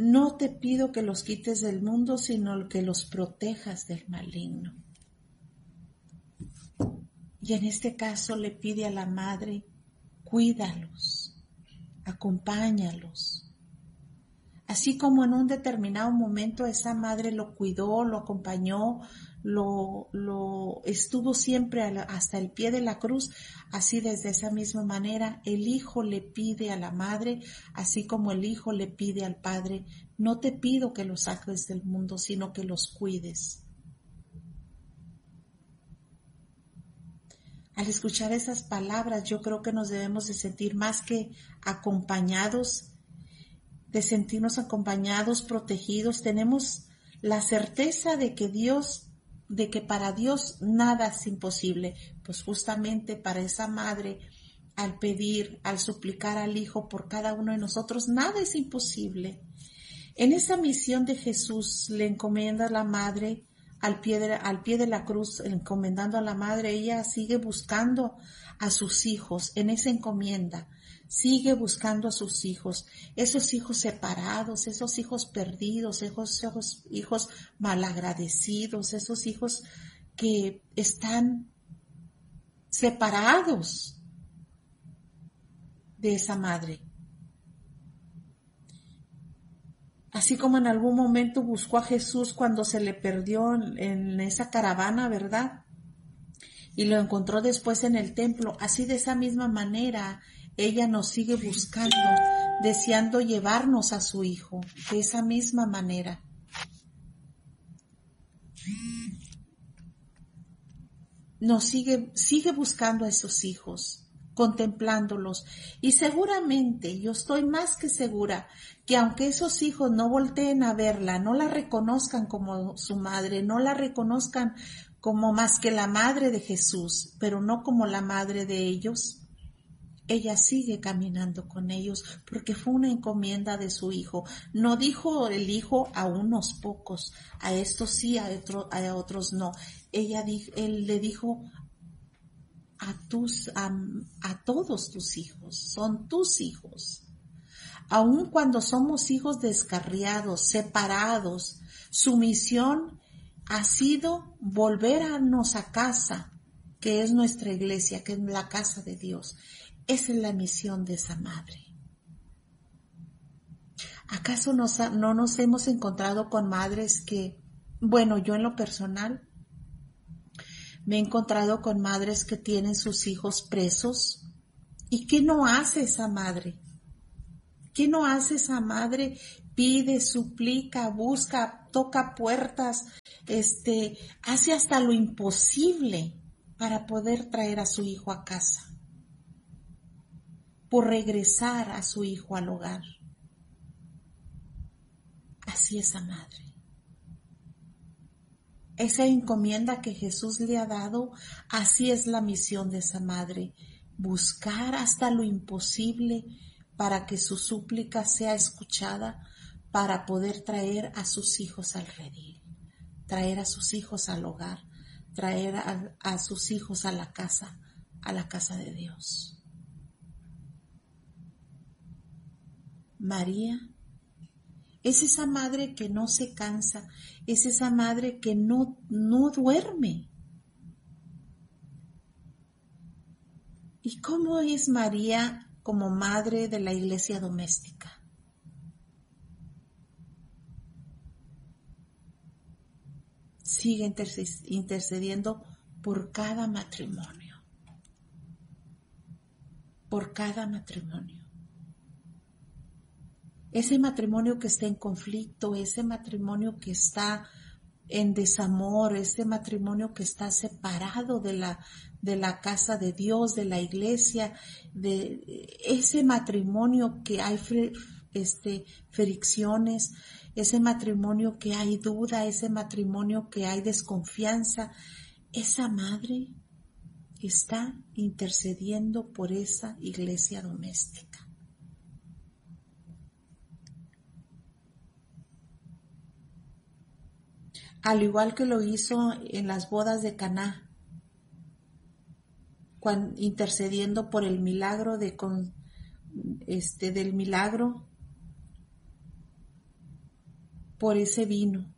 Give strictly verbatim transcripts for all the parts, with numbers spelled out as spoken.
no te pido que los quites del mundo, sino que los protejas del maligno. Y en este caso le pide a la madre, cuídalos, acompáñalos. Así como en un determinado momento esa madre lo cuidó, lo acompañó, lo, lo estuvo siempre a la, hasta el pie de la cruz, así desde esa misma manera el hijo le pide a la madre, así como el hijo le pide al padre, no te pido que los saques del mundo, sino que los cuides. Al escuchar esas palabras, yo creo que nos debemos de sentir más que acompañados, de sentirnos acompañados, protegidos. Tenemos la certeza de que Dios, de que para Dios nada es imposible. Pues justamente para esa madre, al pedir, al suplicar al Hijo por cada uno de nosotros, nada es imposible. En esa misión de Jesús le encomienda a la madre, al pie de, al pie de la cruz, encomendando a la madre, ella sigue buscando a sus hijos en esa encomienda. Sigue buscando a sus hijos, esos hijos separados, esos hijos perdidos, esos hijos, hijos malagradecidos, esos hijos que están separados de esa madre. Así como en algún momento buscó a Jesús cuando se le perdió en, en esa caravana, ¿verdad? Y lo encontró después en el templo, así de esa misma manera ella nos sigue buscando, deseando llevarnos a su Hijo, de esa misma manera. Nos sigue, sigue buscando a esos hijos, contemplándolos. Y seguramente, yo estoy más que segura, que aunque esos hijos no volteen a verla, no la reconozcan como su madre, no la reconozcan como más que la madre de Jesús, pero no como la madre de ellos, ella sigue caminando con ellos porque fue una encomienda de su Hijo. No dijo el Hijo a unos pocos, a estos sí, a, otro, a otros no. Ella él le dijo a tus, a, a todos tus hijos, son tus hijos. Aun cuando somos hijos descarriados, separados, su misión ha sido volvernos a casa, que es nuestra iglesia, que es la casa de Dios. Esa es la misión de esa madre. ¿Acaso nos, no nos hemos encontrado con madres que, bueno, yo en lo personal, me he encontrado con madres que tienen sus hijos presos? ¿Y qué no hace esa madre? ¿Qué no hace esa madre? Pide, suplica, busca, toca puertas, este, hace hasta lo imposible para poder traer a su hijo a casa, por regresar a su hijo al hogar. Así es esa madre. Esa encomienda que Jesús le ha dado, así es la misión de esa madre, buscar hasta lo imposible para que su súplica sea escuchada, para poder traer a sus hijos al redil, traer a sus hijos al hogar, traer a, a sus hijos a la casa, a la casa de Dios. María es esa madre que no se cansa, es esa madre que no, no duerme. ¿Y cómo es María como madre de la iglesia doméstica? Sigue intercediendo por cada matrimonio, por cada matrimonio. Ese matrimonio que está en conflicto, ese matrimonio que está en desamor, ese matrimonio que está separado de la, de la casa de Dios, de la iglesia, de ese matrimonio que hay este, fricciones, ese matrimonio que hay duda, ese matrimonio que hay desconfianza, esa madre está intercediendo por esa iglesia doméstica. Al igual que lo hizo en las bodas de Caná, cuando, intercediendo por el milagro de con, este del milagro por ese vino.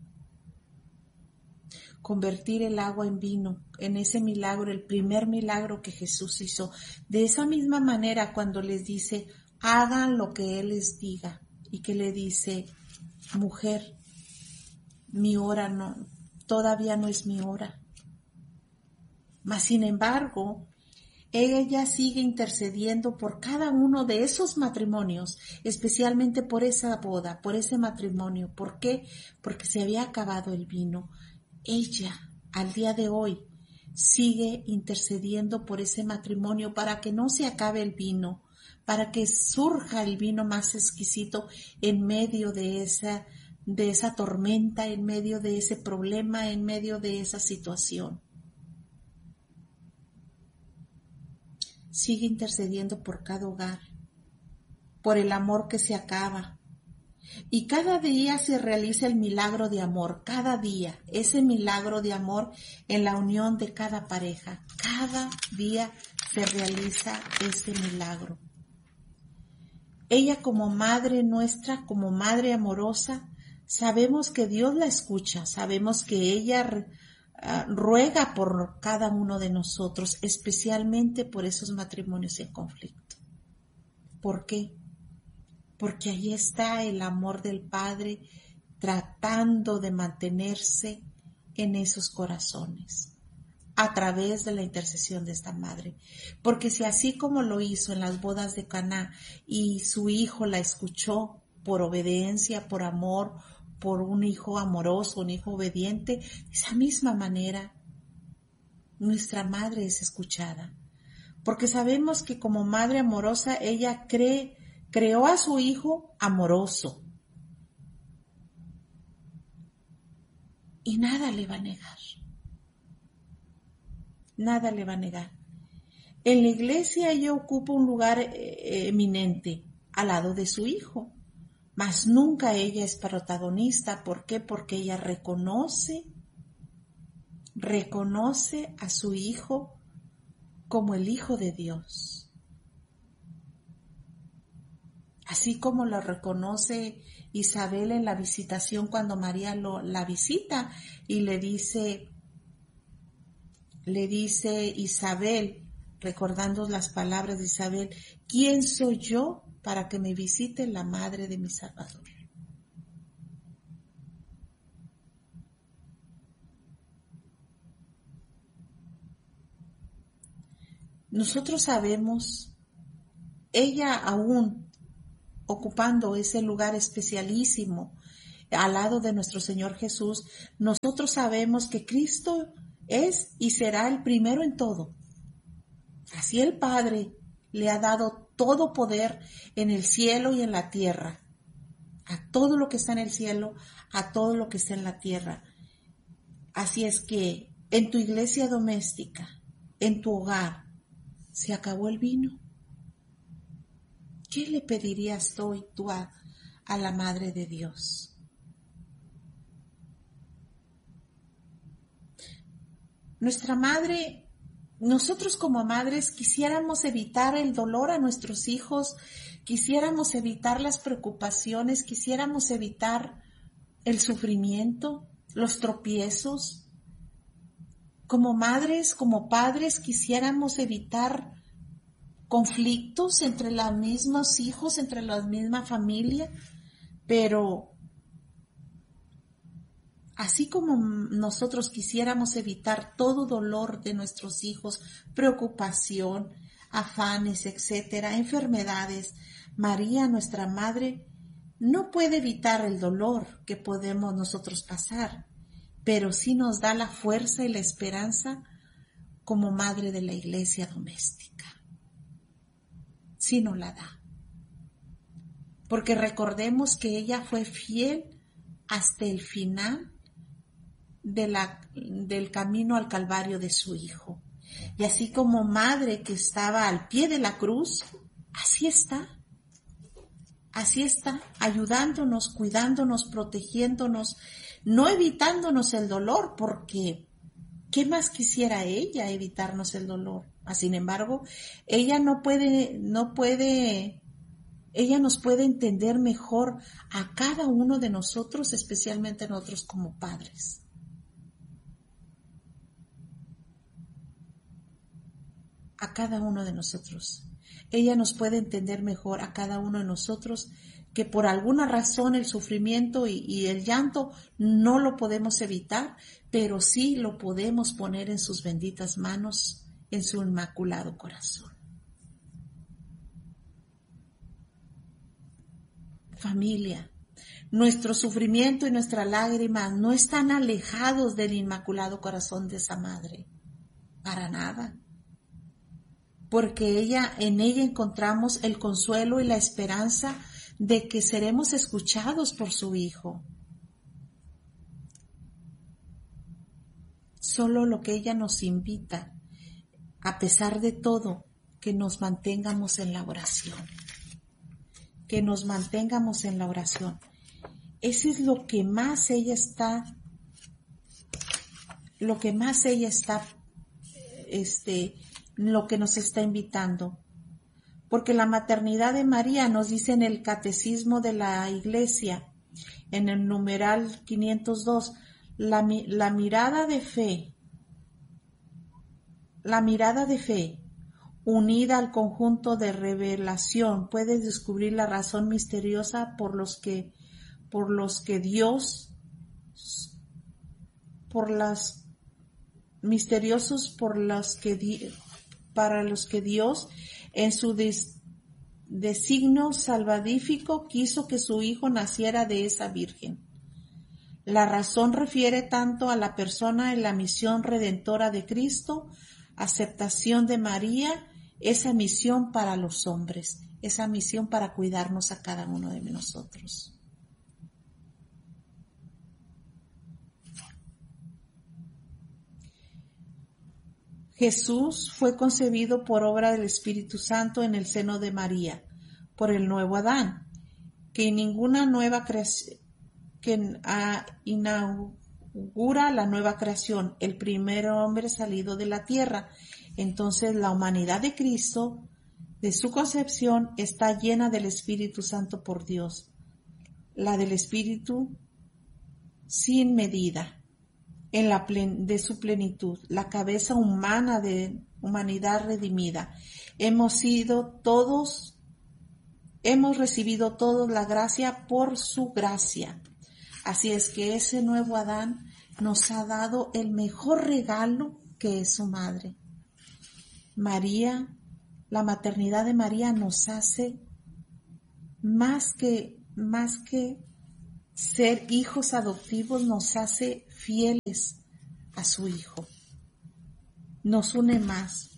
Convertir el agua en vino, en ese milagro, el primer milagro que Jesús hizo. De esa misma manera, cuando les dice, hagan lo que Él les diga, y que le dice, mujer, mi hora no, todavía no es mi hora. Mas sin embargo, ella sigue intercediendo por cada uno de esos matrimonios, especialmente por esa boda, por ese matrimonio. ¿Por qué? Porque se había acabado el vino. Ella, al día de hoy, sigue intercediendo por ese matrimonio para que no se acabe el vino, para que surja el vino más exquisito en medio de esa, de esa tormenta, en medio de ese problema, en medio de esa situación. Sigue intercediendo por cada hogar, por el amor que se acaba. Y cada día se realiza el milagro de amor, cada día, ese milagro de amor en la unión de cada pareja. Cada día se realiza ese milagro. Ella como madre nuestra, como madre amorosa, sabemos que Dios la escucha, sabemos que ella uh, ruega por cada uno de nosotros, especialmente por esos matrimonios en conflicto. ¿Por qué? Porque ahí está el amor del Padre tratando de mantenerse en esos corazones a través de la intercesión de esta madre. Porque si así como lo hizo en las bodas de Caná y su hijo la escuchó por obediencia, por amor, por un hijo amoroso, un hijo obediente, de esa misma manera nuestra madre es escuchada. Porque sabemos que como madre amorosa ella cree Creó a su hijo amoroso y nada le va a negar, nada le va a negar. En la iglesia ella ocupa un lugar eh, eminente al lado de su hijo, mas nunca ella es protagonista. ¿Por qué? Porque ella reconoce, reconoce a su hijo como el Hijo de Dios. Así como lo reconoce Isabel en la visitación cuando María lo, la visita y le dice, le dice Isabel, recordando las palabras de Isabel, ¿quién soy yo para que me visite la madre de mi Salvador? Nosotros sabemos, ella aún ocupando ese lugar especialísimo al lado de nuestro Señor Jesús, nosotros sabemos que Cristo es y será el primero en todo. Así el Padre le ha dado todo poder en el cielo y en la tierra, a todo lo que está en el cielo, a todo lo que está en la tierra. Así es que en tu iglesia doméstica, en tu hogar, ¿se acabó el vino? ¿Qué le pedirías hoy tú a, a la Madre de Dios? Nuestra Madre, nosotros como madres quisiéramos evitar el dolor a nuestros hijos, quisiéramos evitar las preocupaciones, quisiéramos evitar el sufrimiento, los tropiezos. Como madres, como padres, quisiéramos evitar conflictos entre los mismos hijos, entre la misma familia, pero así como nosotros quisiéramos evitar todo dolor de nuestros hijos, preocupación, afanes, etcétera, enfermedades, María, nuestra madre, no puede evitar el dolor que podemos nosotros pasar, pero sí nos da la fuerza y la esperanza como madre de la iglesia doméstica. Sí nos la da. Porque recordemos que ella fue fiel hasta el final de la, del camino al Calvario de su hijo. Y así como madre que estaba al pie de la cruz, así está. Así está, ayudándonos, cuidándonos, protegiéndonos, no evitándonos el dolor, porque ¿qué más quisiera ella evitarnos el dolor? Sin embargo, ella no puede, no puede Ella nos puede entender mejor a cada uno de nosotros, especialmente nosotros como padres. A cada uno de nosotros. Ella nos puede entender mejor a cada uno de nosotros, que por alguna razón el sufrimiento y, y el llanto no lo podemos evitar, pero sí lo podemos poner en sus benditas manos, en su inmaculado corazón. Familia, nuestro sufrimiento y nuestras lágrimas no están alejados del inmaculado corazón de esa madre, para nada. Porque ella, en ella encontramos el consuelo y la esperanza de que seremos escuchados por su Hijo. Solo lo que ella nos invita, a pesar de todo, que nos mantengamos en la oración. Que nos mantengamos en la oración. Ese es lo que más ella está, lo que más ella está, este, lo que nos está invitando. Porque la maternidad de María nos dice en el Catecismo de la Iglesia, en el numeral quinientos dos, la, la mirada de fe, la mirada de fe, unida al conjunto de revelación, puede descubrir la razón misteriosa por los que, por los que Dios, por las misteriosos por los que para los que Dios en su des, designio salvífico quiso que su Hijo naciera de esa Virgen. La razón refiere tanto a la persona en la misión redentora de Cristo, aceptación de María, esa misión para los hombres, esa misión para cuidarnos a cada uno de nosotros. Jesús fue concebido por obra del Espíritu Santo en el seno de María, por el nuevo Adán, que ninguna nueva creación, que inaugura la nueva creación, el primer hombre salido de la tierra. Entonces la humanidad de Cristo, de su concepción, está llena del Espíritu Santo por Dios, la del Espíritu sin medida. En la plen- de su plenitud, la cabeza humana de humanidad redimida. Hemos sido todos, hemos recibido todos la gracia por su gracia. Así es que ese nuevo Adán nos ha dado el mejor regalo, que es su madre. María, la maternidad de María nos hace más que, más que ser hijos adoptivos, nos hace fieles a su Hijo. Nos une más.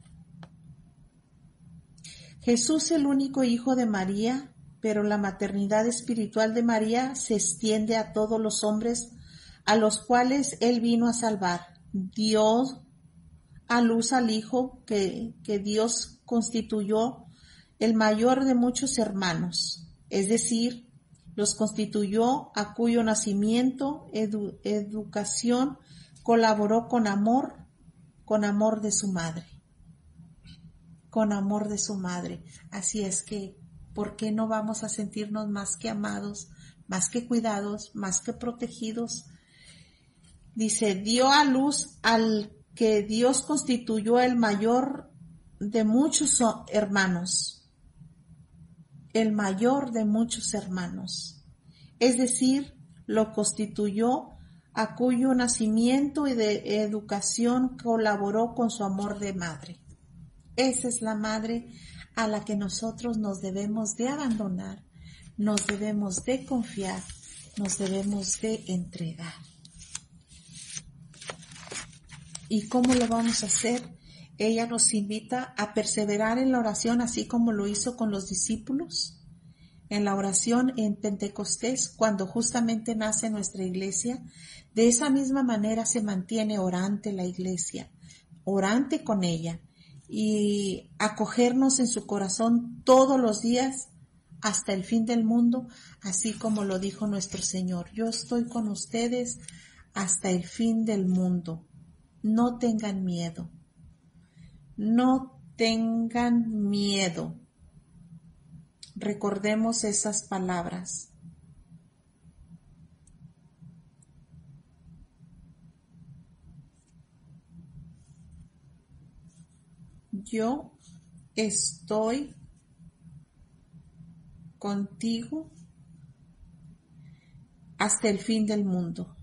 Jesús es el único hijo de María, pero la maternidad espiritual de María se extiende a todos los hombres a los cuales Él vino a salvar. Dios a luz al Hijo que, que Dios constituyó el mayor de muchos hermanos, es decir, los constituyó a cuyo nacimiento, edu, educación, colaboró con amor, con amor de su madre, con amor de su madre. Así es que, ¿por qué no vamos a sentirnos más que amados, más que cuidados, más que protegidos? Dice, dio a luz al que Dios constituyó el mayor de muchos hermanos. El mayor de muchos hermanos, es decir, lo constituyó a cuyo nacimiento y de educación colaboró con su amor de madre. Esa es la madre a la que nosotros nos debemos de abandonar, nos debemos de confiar, nos debemos de entregar. ¿Y cómo lo vamos a hacer? Ella nos invita a perseverar en la oración, así como lo hizo con los discípulos. En la oración en Pentecostés, cuando justamente nace nuestra iglesia, de esa misma manera se mantiene orante la iglesia, orante con ella, y acogernos en su corazón todos los días hasta el fin del mundo, así como lo dijo nuestro Señor. Yo estoy con ustedes hasta el fin del mundo. No tengan miedo. No tengan miedo. recordemos esas palabras. Yo estoy contigo hasta el fin del mundo.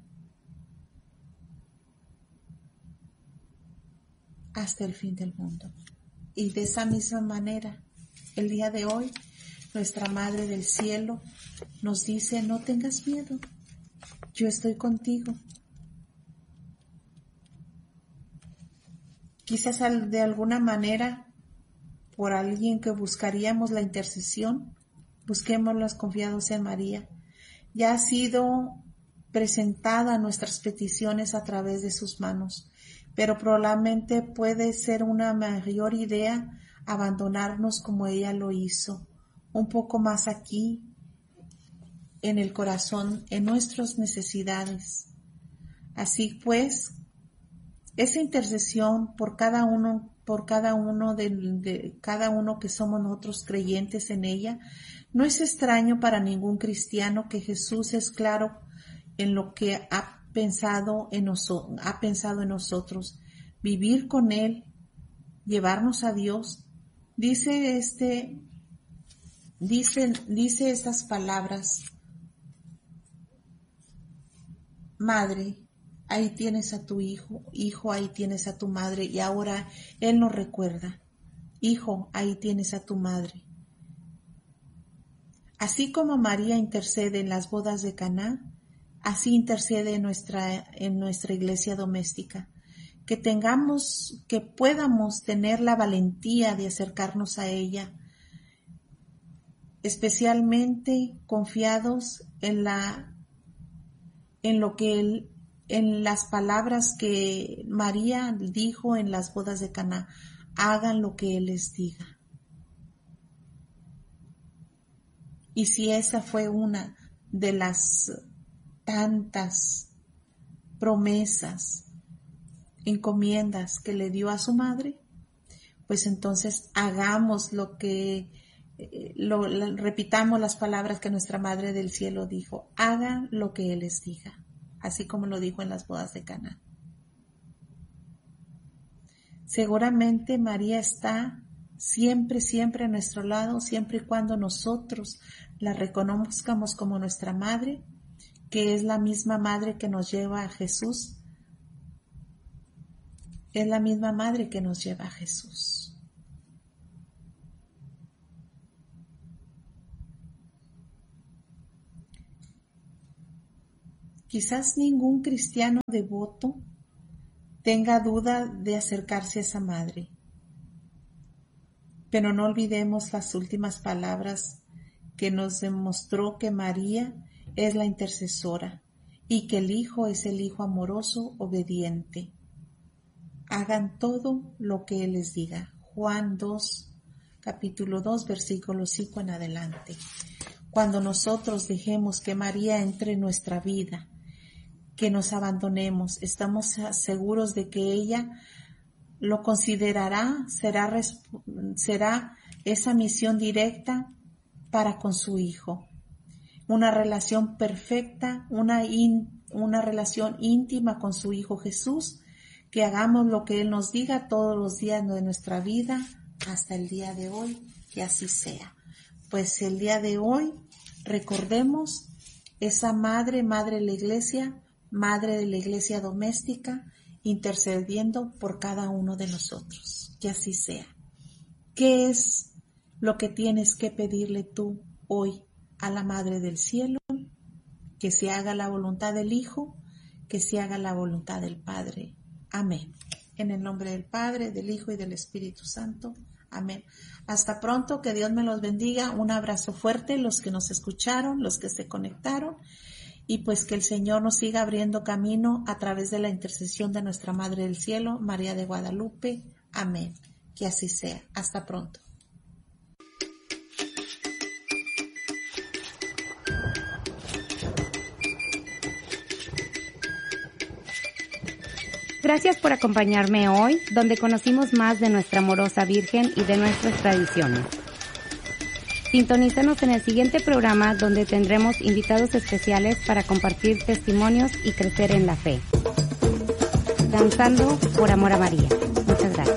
Hasta el fin del mundo. Y de esa misma manera, el día de hoy, nuestra Madre del Cielo nos dice, no tengas miedo, yo estoy contigo. Quizás de alguna manera, por alguien que buscaríamos la intercesión, busquémoslas confiados en María. Ya ha sido presentada nuestras peticiones a través de sus manos, pero probablemente puede ser una mayor idea abandonarnos como ella lo hizo, un poco más aquí, en el corazón, en nuestras necesidades. Así pues, esa intercesión por cada uno, por cada uno de, de cada uno que somos nosotros creyentes en ella, no es extraño para ningún cristiano que Jesús es claro en lo que ha pensado en nosotros, ha pensado en nosotros, vivir con Él, llevarnos a Dios. Dice este, dice, dice estas palabras: Madre, ahí tienes a tu hijo, hijo, ahí tienes a tu madre, y ahora Él nos recuerda, hijo, ahí tienes a tu madre. Así como María intercede en las bodas de Caná, así intercede en nuestra, en nuestra iglesia doméstica. Que tengamos, que podamos tener la valentía de acercarnos a ella, especialmente confiados en la, en lo que él, en las palabras que María dijo en las bodas de Caná: hagan lo que Él les diga. Y si esa fue una de las tantas promesas, encomiendas que le dio a su madre, pues entonces hagamos lo que, lo, lo, repitamos las palabras que nuestra Madre del Cielo dijo: hagan lo que Él les diga, así como lo dijo en las bodas de Caná. Seguramente María está siempre, siempre a nuestro lado, siempre y cuando nosotros la reconozcamos como nuestra Madre, que es la misma Madre que nos lleva a Jesús. Es la misma Madre que nos lleva a Jesús. Quizás ningún cristiano devoto tenga duda de acercarse a esa Madre, pero no olvidemos las últimas palabras que nos demostró que María es la intercesora y que el Hijo es el Hijo amoroso, obediente. Hagan todo lo que Él les diga. Juan dos, capítulo dos, versículo cinco en adelante. Cuando nosotros dejemos que María entre en nuestra vida, que nos abandonemos, estamos seguros de que ella lo considerará, será, será esa misión directa para con su Hijo. Una relación perfecta, una, in, una relación íntima con su Hijo Jesús, que hagamos lo que Él nos diga todos los días de nuestra vida hasta el día de hoy, que así sea. Pues el día de hoy recordemos esa Madre, Madre de la Iglesia, Madre de la Iglesia doméstica, intercediendo por cada uno de nosotros. Que así sea. ¿Qué es lo que tienes que pedirle tú hoy a la Madre del Cielo? Que se haga la voluntad del Hijo, que se haga la voluntad del Padre. Amén. En el nombre del Padre, del Hijo y del Espíritu Santo. Amén. Hasta pronto, que Dios me los bendiga. Un abrazo fuerte, los que nos escucharon, los que se conectaron. Y pues que el Señor nos siga abriendo camino a través de la intercesión de nuestra Madre del Cielo, María de Guadalupe. Amén. Que así sea. Hasta pronto. Gracias por acompañarme hoy, donde conocimos más de nuestra amorosa Virgen y de nuestras tradiciones. Sintonízanos en el siguiente programa donde tendremos invitados especiales para compartir testimonios y crecer en la fe. Danzando por amor a María. Muchas gracias.